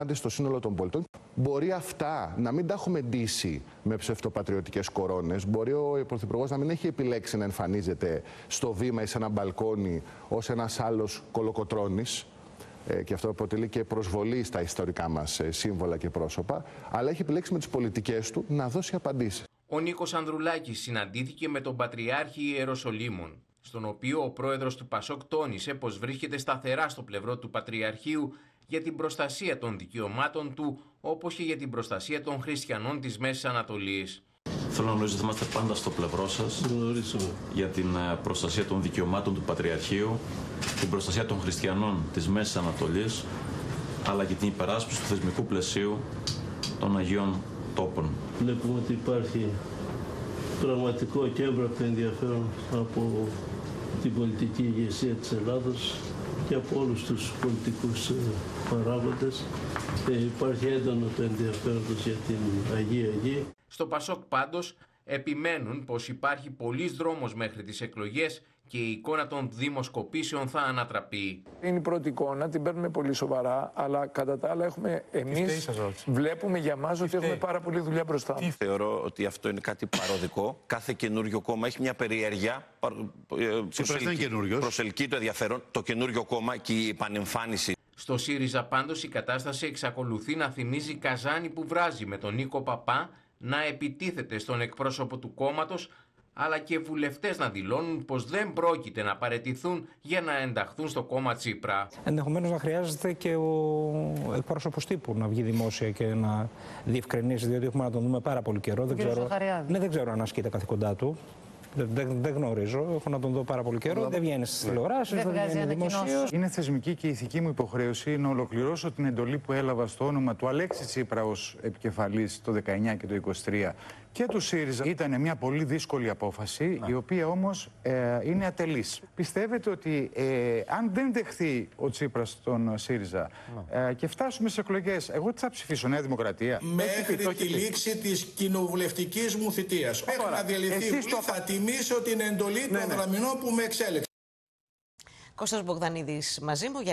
στο σύνολο των πολιτών. Μπορεί αυτά να μην τα έχουμε ντύσει με ψευτοπατριωτικές κορώνες. Μπορεί ο Πρωθυπουργός να μην έχει επιλέξει να εμφανίζεται στο βήμα ή σε ένα μπαλκόνι ως ένας άλλος κολοκοτρώνης. Και αυτό αποτελεί και προσβολή στα ιστορικά μας σύμβολα και πρόσωπα. Αλλά έχει επιλέξει με τις πολιτικές του να δώσει απαντήσεις. Ο Νίκος Ανδρουλάκης συναντήθηκε με τον Πατριάρχη Ιεροσολύμων, στον οποίο ο πρόεδρος του Πασόκ τόνισε πως βρίσκεται σταθερά στο πλευρό του Πατριαρχείου για την προστασία των δικαιωμάτων του, όπως και για την προστασία των χριστιανών της Μέσης Ανατολής. Θέλω να γνωρίζετε ότι είμαστε πάντα στο πλευρό σας για την προστασία των δικαιωμάτων του Πατριαρχείου, την προστασία των χριστιανών της Μέσης Ανατολής, αλλά και την υπεράσπιση του θεσμικού πλαισίου των Αγίων Τόπων. Βλέπουμε ότι υπάρχει πραγματικό και έμπρακτο ενδιαφέρον από την πολιτική ηγεσία της Ελλάδος και από όλους τους πολιτικούς παράγοντες. Υπάρχει έντονο το ενδιαφέρον για την Αγία Γη. Στο Πασόκ πάντως επιμένουν πως υπάρχει πολλής δρόμος μέχρι τις εκλογές και η εικόνα των δημοσκοπήσεων θα ανατραπεί. Είναι η πρώτη εικόνα, την παίρνουμε πολύ σοβαρά, αλλά κατά τα άλλα βλέπουμε για μας ότι έχουμε πάρα πολλή δουλειά μπροστά. Θεωρώ ότι αυτό είναι κάτι παροδικό. Κάθε καινούριο κόμμα έχει μια περιέργεια. Προσελκύει το ενδιαφέρον. Το καινούριο κόμμα και η επανεμφάνιση. Στο ΣΥΡΙΖΑ πάντως η κατάσταση εξακολουθεί να θυμίζει καζάνι που βράζει, με τον Νίκο Παπά να επιτίθεται στον εκπρόσωπο του κόμματος, αλλά και βουλευτές να δηλώνουν πως δεν πρόκειται να παραιτηθούν για να ενταχθούν στο κόμμα Τσίπρα. Ενδεχομένως να χρειάζεται και ο εκπρόσωπος τύπου να βγει δημόσια και να διευκρινίσει, διότι έχουμε να τον δούμε πάρα πολύ καιρό. Δεν ξέρω αν ασκεί τα καθηκοντά του. Δεν γνωρίζω, έχω να τον δω πάρα πολύ καιρό. Δεν βγαίνει στις τηλεοράσεις, δεν βγαίνει δημοσίως. Είναι θεσμική και ηθική μου υποχρέωση να ολοκληρώσω την εντολή που έλαβα στο όνομα του Αλέξη Τσίπρα ως επικεφαλής το 19 και το 23 και του ΣΥΡΙΖΑ. Ήταν μια πολύ δύσκολη απόφαση, η οποία όμως είναι ατελής. Πιστεύετε ότι αν δεν δεχθεί ο Τσίπρας τον ΣΥΡΙΖΑ και φτάσουμε σε εκλογές, εγώ τι θα ψηφίσω, Νέα Δημοκρατία? Μέχρι τη λήξη της κοινοβουλευτικής μου θητείας. Μέχρι να διαλυθεί θα τιμήσω την εντολή των δραμηνών που με εξέλεξε. Κώστας Μπογδανίδης μαζί μου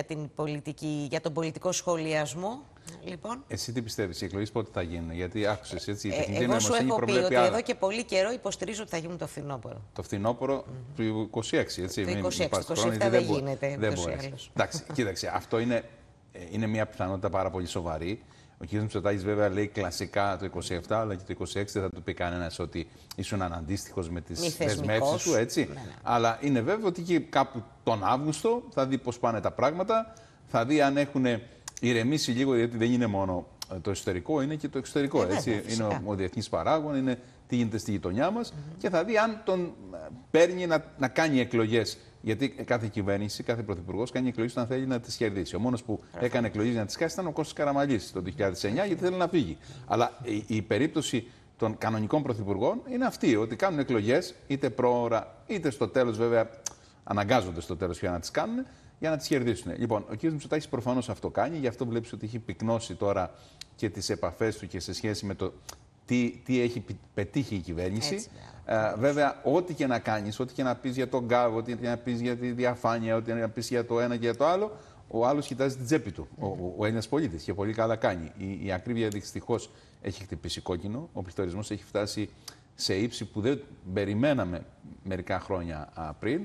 για τον πολιτικό σχολιασμό. Λοιπόν. Εσύ τι πιστεύεις, οι εκλογές πότε θα γίνουν? Γιατί άκουσες έτσι, η τεχνική εγώ σου νοημοσύνη έχω πει προβλέπει ότι άλλα. εδώ και πολύ καιρό υποστηρίζω ότι θα γίνουν το φθινόπωρο. Το φθινόπωρο του 26, έτσι. Το 26, το 27 δεν γίνεται. Δεν μπορεί. Εντάξει, κοίταξε, αυτό είναι μια πιθανότητα πάρα πολύ σοβαρή. Ο κ. Μητσοτάκης βέβαια λέει κλασικά το 27, αλλά και το 26 δεν θα του πει κανένας ότι ήσουν αναντίστοιχος με τις δεσμεύσεις σου, έτσι. Ναι. Αλλά είναι βέβαιο ότι εκεί κάπου τον Αύγουστο θα δει πώς πάνε τα πράγματα, θα δει αν έχουν ηρεμήσει λίγο, γιατί δεν είναι μόνο το εσωτερικό, είναι και το εξωτερικό. Έτσι. Είναι ο διεθνής παράγων, είναι τι γίνεται στη γειτονιά μας και θα δει αν τον παίρνει να κάνει εκλογές. Γιατί κάθε κυβέρνηση, κάθε πρωθυπουργός κάνει εκλογές όταν θέλει να τις κερδίσει. Ο μόνος που έκανε εκλογές για να τις κάνει ήταν ο Κώστας Καραμανλής το 2009, γιατί θέλει να φύγει. Αλλά η περίπτωση των κανονικών πρωθυπουργών είναι αυτή, ότι κάνουν εκλογές είτε πρόωρα είτε στο τέλος, βέβαια αναγκάζονται στο τέλος για να τις κάνουν, για να τις κερδίσουν. Λοιπόν, ο κ. Μητσοτάκης προφανώς αυτό κάνει, γι' αυτό βλέπεις ότι έχει πυκνώσει τώρα και τις επαφές του και σε σχέση με το τι έχει πετύχει η κυβέρνηση. Έτσι, βέβαια, ό,τι και να κάνεις, ό,τι και να πεις για τον γκάβ, ό,τι και να πεις για τη διαφάνεια, ό,τι να πεις για το ένα και για το άλλο, ο άλλος κοιτάζει την τσέπη του. Ο Έλληνας πολίτης και πολύ καλά κάνει. Η ακρίβεια δυστυχώς έχει χτυπήσει κόκκινο. Ο πληθωρισμός έχει φτάσει σε ύψη που δεν περιμέναμε μερικά χρόνια πριν.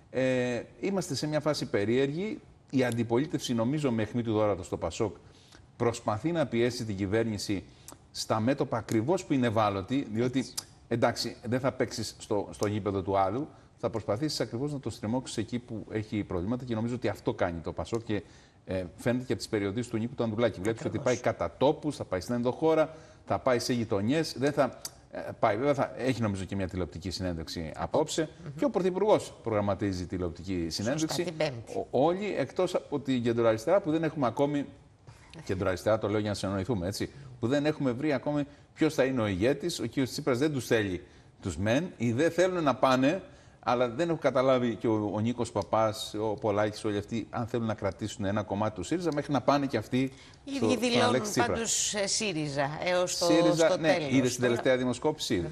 Είμαστε σε μια φάση περίεργη. Η αντιπολίτευση, νομίζω, με αιχμή του δώρατος στο Πασόκ, προσπαθεί να πιέσει την κυβέρνηση στα μέτωπα ακριβώς που είναι ευάλωτη, διότι εντάξει, δεν θα παίξεις στο γήπεδο του άλλου, θα προσπαθήσεις ακριβώς να το στριμώξεις εκεί που έχει προβλήματα και νομίζω ότι αυτό κάνει το Πασόκ και φαίνεται και από τις περιοδίες του Νίκου του Ανδρουλάκη. Βλέπεις ότι πάει κατά τόπους, θα πάει στην ενδοχώρα, θα πάει σε γειτονιές, δεν θα πάει. Βέβαια θα έχει νομίζω και μια τηλεοπτική συνέντευξη απόψε και ο Πρωθυπουργός προγραμματίζει τηλεοπτική συνέντευξη. Όλοι εκτός από την κεντροαριστερά που δεν έχουμε ακόμη. Κεντροαριστερά το λέω για να συνεννοηθούμε, έτσι. Που δεν έχουμε βρει ακόμη ποιος θα είναι ο ηγέτης. Ο κ. Τσίπρας δεν τους θέλει τους μεν, ή δεν θέλουν να πάνε, αλλά δεν έχω καταλάβει και ο Νίκος Παπάς, ο Πολάκης, όλοι αυτοί, αν θέλουν να κρατήσουν ένα κομμάτι του ΣΥΡΙΖΑ μέχρι να πάνε και αυτοί στο Αλέξη Τσίπρα. Δηλώνουν πάντως ΣΥΡΙΖΑ έως το ναι, τέλος. Είδε στην τελευταία δημοσκόπηση.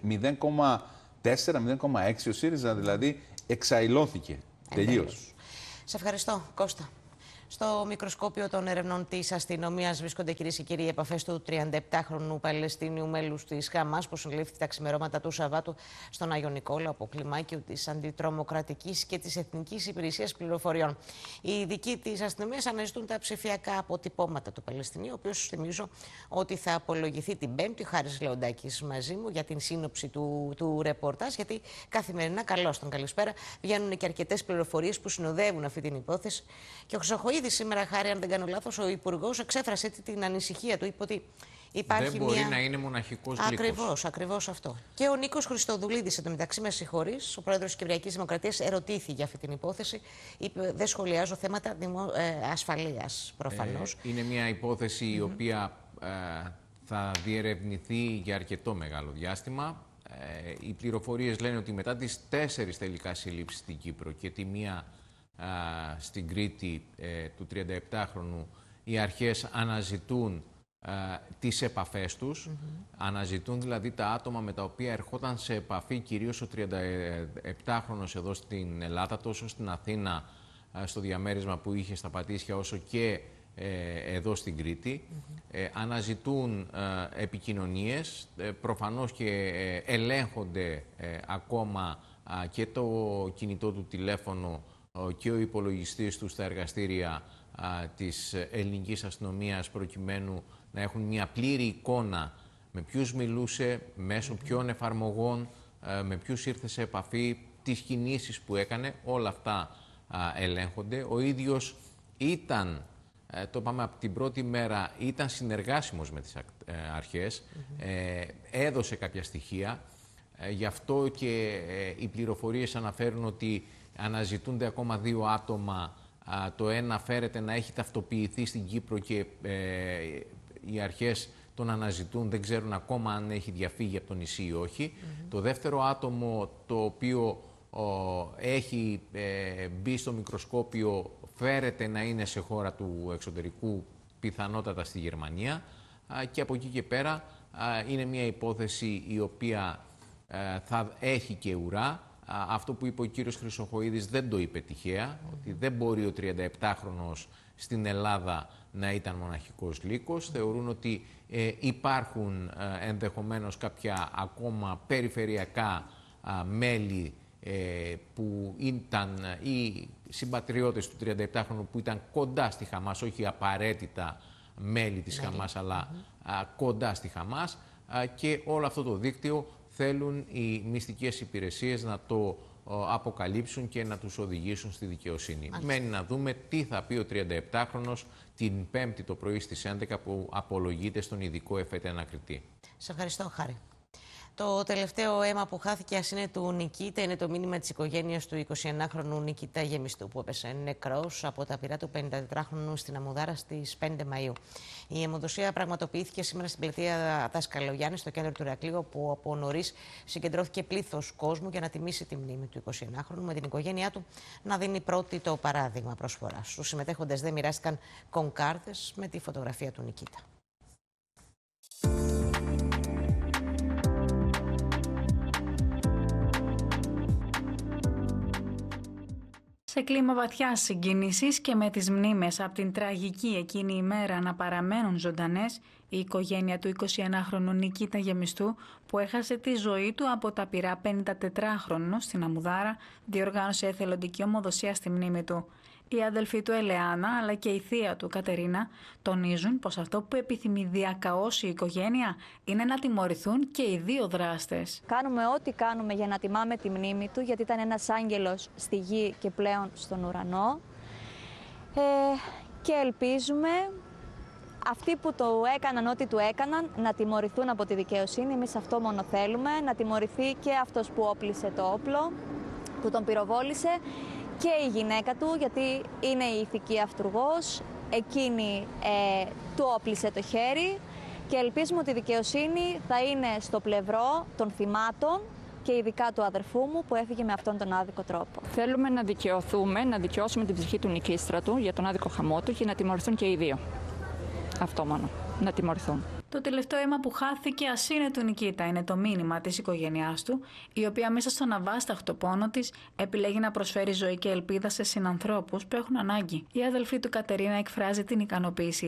0,4-0,6 ο ΣΥΡΙΖΑ δηλαδή εξαϊλώθηκε τελείως. Σε ευχαριστώ, Κώστα. Στο μικροσκόπιο των ερευνών της αστυνομίας βρίσκονται, κυρίες και κύριοι, οι επαφές του 37χρονου Παλαιστίνιου μέλους της Χαμάς, που συνελήφθη τα ξημερώματα του Σαββάτου στον Άγιο Νικόλαο από κλιμάκιο της Αντιτρομοκρατικής και της Εθνικής Υπηρεσίας Πληροφοριών. Οι ειδικοί της αστυνομίας αναζητούν τα ψηφιακά αποτυπώματα του Παλαιστινίου, ο οποίος, θυμίζω, ότι θα απολογηθεί την Πέμπτη. Ο Χάρης Λεοντάκης μαζί μου για την σύνοψη του ρεπορτάζ, γιατί καθημερινά, καλώς τον καλησπέρα, βγαίνουν και αρκετές πληροφορίες που συνοδεύουν αυτή την υπόθεση. Και ο Χρυσοχοΐδης σήμερα, Χάρη, αν δεν κάνω λάθος, ο Υπουργός εξέφρασε την ανησυχία του. Είπε ότι υπάρχει δεν μπορεί να είναι μοναχικός λύκος. Ακριβώς αυτό. Και ο Νίκος Χριστοδουλίδης, εντωμεταξύ, με συγχωρείς, ο πρόεδρος της Κυπριακής Δημοκρατίας, ερωτήθηκε για αυτή την υπόθεση. Είπε: δεν σχολιάζω θέματα ασφαλείας, προφανώς. Είναι μια υπόθεση η οποία θα διερευνηθεί για αρκετό μεγάλο διάστημα. Οι πληροφορίες λένε ότι μετά τις 4 τελικά συλλήψεις στην Κύπρο και τη μία στην Κρήτη του 37χρονου, οι αρχές αναζητούν τις επαφές τους, αναζητούν δηλαδή τα άτομα με τα οποία ερχόταν σε επαφή, κυρίως ο 37χρονος εδώ στην Ελλάδα, τόσο στην Αθήνα στο διαμέρισμα που είχε στα Πατήσια, όσο και εδώ στην Κρήτη. Αναζητούν επικοινωνίες, προφανώς και ελέγχονται ακόμα και το κινητό του τηλέφωνο και ο υπολογιστής του στα εργαστήρια της ελληνικής αστυνομίας, προκειμένου να έχουν μια πλήρη εικόνα με ποιους μιλούσε, μέσω ποιων εφαρμογών, με ποιους ήρθε σε επαφή, τις κινήσεις που έκανε. Όλα αυτά ελέγχονται. Ο ίδιος ήταν, το είπαμε από την πρώτη μέρα, ήταν συνεργάσιμος με τις αρχές, έδωσε κάποια στοιχεία. Γι' αυτό και οι πληροφορίες αναφέρουν ότι αναζητούνται ακόμα 2 άτομα. Το ένα φέρεται να έχει ταυτοποιηθεί στην Κύπρο και οι αρχές τον αναζητούν, δεν ξέρουν ακόμα αν έχει διαφύγει από το νησί ή όχι. Το δεύτερο άτομο, το οποίο έχει μπει στο μικροσκόπιο, φέρεται να είναι σε χώρα του εξωτερικού, πιθανότατα στη Γερμανία, και από εκεί και πέρα είναι μια υπόθεση η οποία θα έχει και ουρά. Αυτό που είπε ο κύριος Χρυσοχοΐδης δεν το είπε τυχαία, ότι δεν μπορεί ο 37χρονος στην Ελλάδα να ήταν μοναχικός λύκος. Θεωρούν ότι υπάρχουν ενδεχομένως κάποια ακόμα περιφερειακά μέλη που ήταν οι συμπατριώτες του 37χρονου που ήταν κοντά στη Χαμάς, όχι απαραίτητα μέλη της Χαμάς, αλλά κοντά στη Χαμάς, και όλο αυτό το δίκτυο θέλουν οι μυστικές υπηρεσίες να το αποκαλύψουν και να τους οδηγήσουν στη δικαιοσύνη. Μένει να δούμε τι θα πει ο 37χρονος την Πέμπτη το πρωί στις 11 που απολογείται στον ειδικό εφέτη ανακριτή. Σε ευχαριστώ, Χάρη. Το τελευταίο αίμα που χάθηκε, ας είναι του Νικήτα, είναι το μήνυμα της οικογένειας του 21χρονου Νικήτα Γεμιστού, που έπεσε νεκρός από τα πυρά του 54χρονου στην Αμμουδάρα στις 5 Μαΐου. Η αιμοδοσία πραγματοποιήθηκε σήμερα στην πλατεία Δασκαλογιάννη, στο κέντρο του Ηρακλείου, όπου από νωρίς συγκεντρώθηκε πλήθος κόσμου για να τιμήσει τη μνήμη του 21χρονου, με την οικογένειά του να δίνει πρώτη το παράδειγμα προσφοράς. Στους συμμετέχοντες δεν μοιράστηκαν κονκάρδες με τη φωτογραφία του Νικήτα. Σε κλίμα βαθιάς συγκίνησης και με τις μνήμες από την τραγική εκείνη ημέρα να παραμένουν ζωντανές, η οικογένεια του 21χρονου Νικήτα Γεμιστού, που έχασε τη ζωή του από τα πυρά 54χρονου στην Αμμουδάρα, διοργάνωσε εθελοντική ομοδοσία στη μνήμη του. Οι αδελφοί του Ελεάνα αλλά και η θεία του Κατερίνα τονίζουν πως αυτό που επιθυμεί διακαώς η οικογένεια είναι να τιμωρηθούν και οι 2 δράστες. Κάνουμε ό,τι κάνουμε για να τιμάμε τη μνήμη του, γιατί ήταν ένας άγγελος στη γη και πλέον στον ουρανό. Και ελπίζουμε αυτοί που το έκαναν ό,τι του έκαναν να τιμωρηθούν από τη δικαιοσύνη. Εμείς αυτό μόνο θέλουμε, να τιμωρηθεί και αυτός που όπλησε το όπλο, που τον πυροβόλησε, και η γυναίκα του, γιατί είναι η ηθική αυτουργός, εκείνη του όπλησε το χέρι, και ελπίζουμε ότι η δικαιοσύνη θα είναι στο πλευρό των θυμάτων και ειδικά του αδερφού μου που έφυγε με αυτόν τον άδικο τρόπο. Θέλουμε να δικαιωθούμε, να δικαιώσουμε την ψυχή του Νικίστρατου για τον άδικο χαμό του και να τιμωρηθούν και οι 2. Αυτό μόνο, να τιμωρηθούν. Το τελευταίο αίμα που χάθηκε ας είναι του Νικήτα, είναι το μήνυμα της οικογένειάς του, η οποία μέσα στον αβάσταχτο πόνο της επιλέγει να προσφέρει ζωή και ελπίδα σε συνανθρώπους που έχουν ανάγκη. Η αδελφή του Κατερίνα εκφράζει την ικανοποίησή